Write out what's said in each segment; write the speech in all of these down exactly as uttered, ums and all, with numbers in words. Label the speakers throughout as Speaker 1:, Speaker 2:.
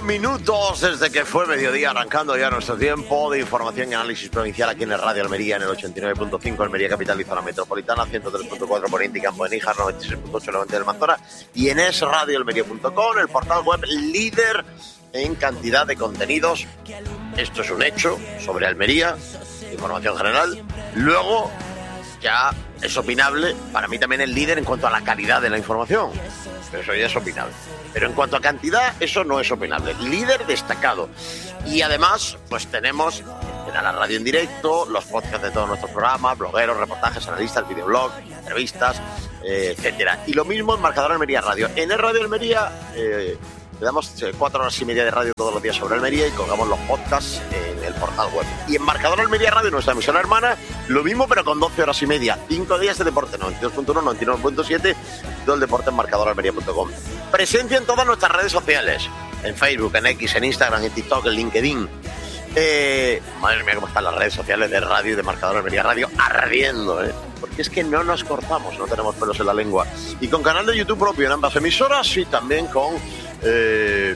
Speaker 1: minutos desde que fue mediodía, arrancando ya nuestro tiempo de información y análisis provincial aquí en el Radio Almería, en el ochenta y nueve punto cinco, Almería capital y zona metropolitana, ciento tres punto cuatro Poniente y Campo de Níjar, noventa y seis punto ocho Levante del Manzora y en es radio almería punto com, el portal web líder en cantidad de contenidos. Esto es un hecho sobre Almería, información general. Luego ya es opinable, para mí también el líder en cuanto a la calidad de la información, pero eso ya es opinable. Pero en cuanto a cantidad, eso no es opinable. Líder destacado. Y además, pues tenemos en la radio en directo, los podcasts de todos nuestros programas, blogueros, reportajes, analistas, videoblogs, entrevistas, eh, etcétera. Y lo mismo en Marcador Almería Radio. En el Radio Almería eh, le damos cuatro horas y media de radio todos los días sobre Almería y colgamos los podcasts en el portal web. Y en Marcador Almería Radio, nuestra emisora hermana, lo mismo pero con doce horas y media. cinco días de deporte, noventa y dos punto uno, noventa y nueve punto siete, todo el deporte en marcador almería punto com. Presencia en todas nuestras redes sociales, en Facebook, en X, en Instagram, en TikTok, en LinkedIn. Eh, madre mía, cómo están las redes sociales de radio y de Marcador Almería Radio ardiendo, ¿eh? Porque es que no nos cortamos, no tenemos pelos en la lengua. Y con canal de YouTube propio en ambas emisoras y también con eh,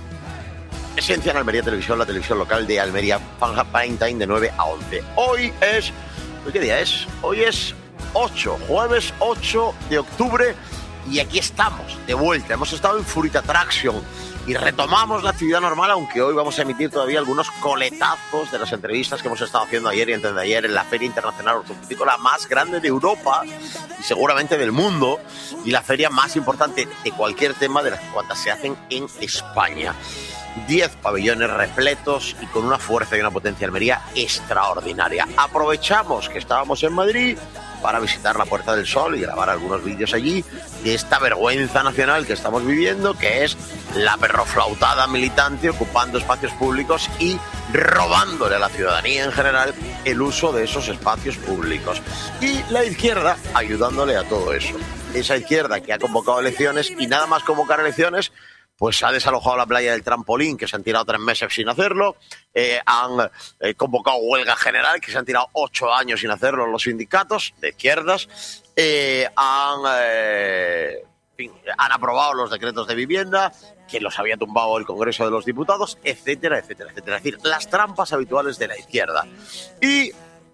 Speaker 1: Esencia en Almería Televisión, la televisión local de Almería, Franja Prime Time de nueve a once. Hoy es... ¿Qué día es? Hoy es ocho, jueves ocho de octubre y aquí estamos, de vuelta. Hemos estado en Furit Attraction y retomamos la actividad normal, aunque hoy vamos a emitir todavía algunos coletazos de las entrevistas que hemos estado haciendo ayer y antes de ayer en la Feria Internacional Hortofrutícola más grande de Europa y seguramente del mundo, y la feria más importante de cualquier tema de las cuantas se hacen en España. diez pabellones repletos y con una fuerza y una potencia Almería extraordinaria. Aprovechamos que estábamos en Madrid para visitar la Puerta del Sol y grabar algunos vídeos allí de esta vergüenza nacional que estamos viviendo, que es la perroflautada militante ocupando espacios públicos y robándole a la ciudadanía en general el uso de esos espacios públicos. Y la izquierda ayudándole a todo eso. Esa izquierda que ha convocado elecciones y nada más convocar elecciones, pues ha desalojado la playa del trampolín, que se han tirado tres meses sin hacerlo, eh, han eh, convocado huelga general, que se han tirado ocho años sin hacerlo los sindicatos de izquierdas, eh, han, eh, han aprobado los decretos de vivienda, que los había tumbado el Congreso de los Diputados, etcétera, etcétera, etcétera. Es decir, las trampas habituales de la izquierda. Y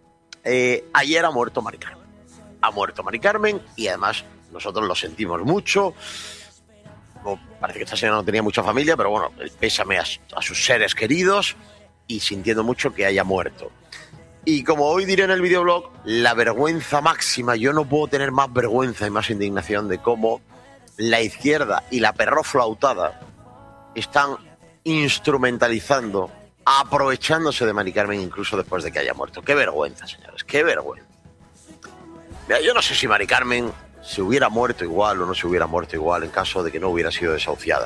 Speaker 1: eh, ayer ha muerto Mari Carmen. Ha muerto Mari Carmen y además nosotros lo sentimos mucho. Parece que esta señora no tenía mucha familia, pero bueno, el pésame a, a sus seres queridos y sintiendo mucho que haya muerto. Y como hoy diré en el videoblog, la vergüenza máxima, yo no puedo tener más vergüenza y más indignación de cómo la izquierda y la perroflautada están instrumentalizando, aprovechándose de Mari Carmen incluso después de que haya muerto. ¡Qué vergüenza, señores! ¡Qué vergüenza! Mira, yo no sé si Mari Carmen se hubiera muerto igual o no se hubiera muerto igual en caso de que no hubiera sido desahuciada.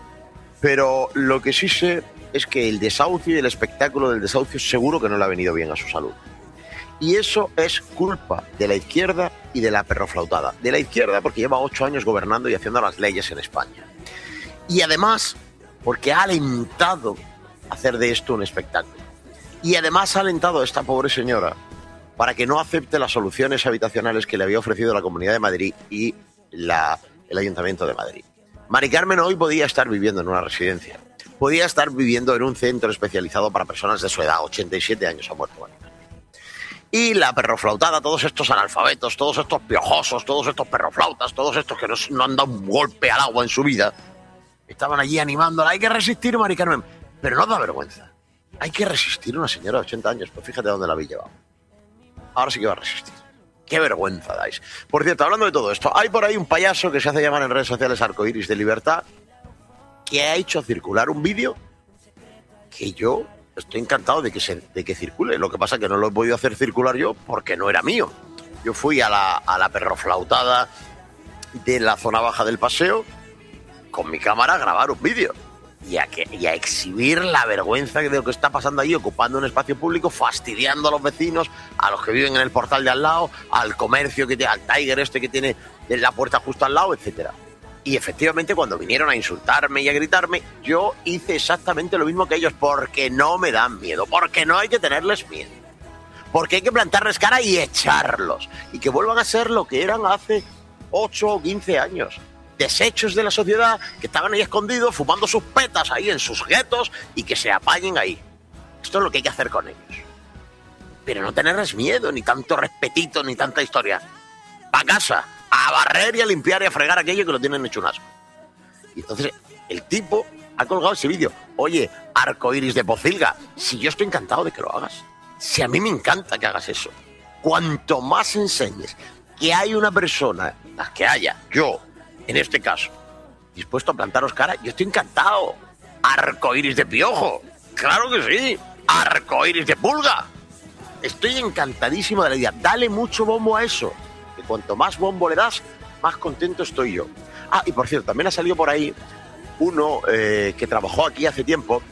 Speaker 1: Pero lo que sí sé es que el desahucio y el espectáculo del desahucio seguro que no le ha venido bien a su salud. Y eso es culpa de la izquierda y de la perroflautada. De la izquierda porque lleva ocho años gobernando y haciendo las leyes en España. Y además porque ha alentado hacer de esto un espectáculo. Y además ha alentado a esta pobre señora para que no acepte las soluciones habitacionales que le había ofrecido la Comunidad de Madrid y la, el Ayuntamiento de Madrid. Mari Carmen hoy podía estar viviendo en una residencia, podía estar viviendo en un centro especializado para personas de su edad, ochenta y siete años ha muerto Mari Carmen. Y la perroflautada, todos estos analfabetos, todos estos piojosos, todos estos perroflautas, todos estos que no, no han dado un golpe al agua en su vida, estaban allí animándola. Hay que resistir, Mari Carmen, pero no da vergüenza. Hay que resistir una señora de ochenta años, pues fíjate dónde la habéis llevado. Ahora sí que va a resistir. Qué vergüenza dais. Por cierto, hablando de todo esto, hay por ahí un payaso que se hace llamar en redes sociales Arcoiris de Libertad, que ha hecho circular un vídeo que yo estoy encantado de que, se, de que circule. Lo que pasa es que no lo he podido hacer circular yo porque no era mío. Yo fui a la, a la perroflautada de la zona baja del paseo con mi cámara a grabar un vídeo. Y a, que, y a exhibir la vergüenza de lo que está pasando ahí, ocupando un espacio público, fastidiando a los vecinos, a los que viven en el portal de al lado, al comercio, que tiene, al Tiger este que tiene en la puerta justo al lado, etcétera. Y efectivamente cuando vinieron a insultarme y a gritarme, yo hice exactamente lo mismo que ellos, porque no me dan miedo, porque no hay que tenerles miedo, porque hay que plantarles cara y echarlos, y que vuelvan a ser lo que eran hace ocho o quince años. desechos de la sociedad que estaban ahí escondidos, fumando sus petas ahí en sus guetos y que se apañen ahí. Esto es lo que hay que hacer con ellos. Pero no tenerles miedo, ni tanto respetito, ni tanta historia. Pa' casa, a barrer y a limpiar y a fregar aquello que lo tienen hecho un asco. Y entonces el tipo ha colgado ese vídeo. Oye, arcoiris de pocilga, si yo estoy encantado de que lo hagas. Si a mí me encanta que hagas eso. Cuanto más enseñes que hay una persona, las que haya, yo, en este caso, dispuesto a plantaros cara, yo estoy encantado. Arcoiris de piojo, claro que sí. Arcoiris de pulga. Estoy encantadísimo de la idea. Dale mucho bombo a eso. Que cuanto más bombo le das, más contento estoy yo. Ah, y por cierto, también ha salido por ahí uno eh, que trabajó aquí hace tiempo